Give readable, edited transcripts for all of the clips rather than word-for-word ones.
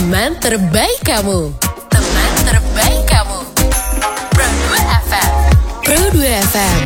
Teman terbaik kamu. Teman terbaik kamu. Pro 2 FM. Pro 2 FM.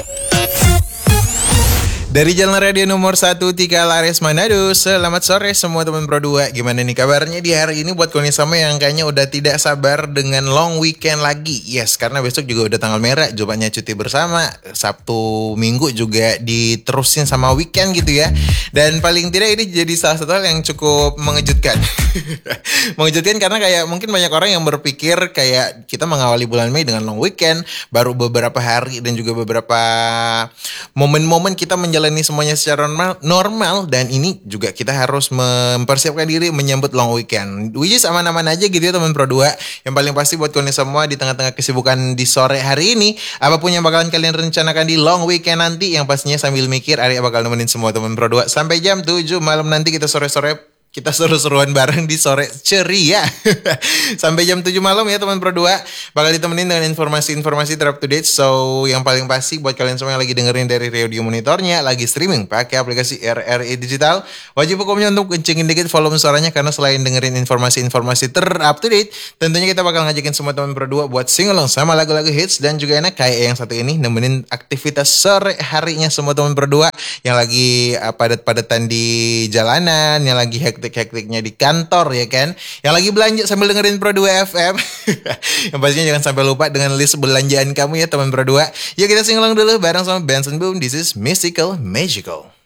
Dari Jalan Radio nomor 1 Tiga Lares Manado. Selamat sore semua teman Pro 2. Gimana nih kabarnya di hari ini buat kalian sama yang kayaknya udah tidak sabar dengan long weekend lagi. Yes, karena besok juga udah tanggal merah, Jumatnya cuti bersama, Sabtu Minggu juga diterusin sama weekend gitu ya. Dan paling tidak ini jadi salah satu hal yang cukup mengejutkan. Mengejutkan karena kayak mungkin banyak orang yang berpikir kayak kita mengawali bulan Mei dengan long weekend, baru beberapa hari dan juga beberapa momen-momen kita menjalani semuanya secara normal, dan ini juga kita harus mempersiapkan diri menyambut long weekend, which is aman-aman aja gitu ya teman Pro 2. Yang paling pasti buat kalian semua di tengah-tengah kesibukan di sore hari ini, apapun yang bakalan kalian rencanakan di long weekend nanti, yang pastinya sambil mikir Arya bakal nemenin semua teman Pro 2 sampai jam 7 malam nanti. Kita sore-sore kita seru-seruan bareng di sore ceria. Sampai jam 7 malam ya teman Pro 2. Bakal ditemenin dengan informasi-informasi terup to date. So yang paling pasti buat kalian semua yang lagi dengerin dari radio monitornya, lagi streaming pakai aplikasi RRI Digital, wajib hukumnya untuk kencengin dikit volume suaranya, karena selain dengerin informasi-informasi terup to date, tentunya kita bakal ngajakin semua teman Pro 2 buat sing along sama lagu-lagu hits, dan juga enak kayak yang satu ini nemenin aktivitas sore harinya semua teman Pro 2 yang lagi padat-padatan di jalanan, yang lagi hektik-hektiknya di kantor ya kan, yang lagi belanja sambil dengerin Pro 2 FM. Yang pastinya jangan sampai lupa dengan list belanjaan kamu ya teman Pro 2. Yuk kita sing along dulu bareng sama Benson Boom. This is Mystical Magical.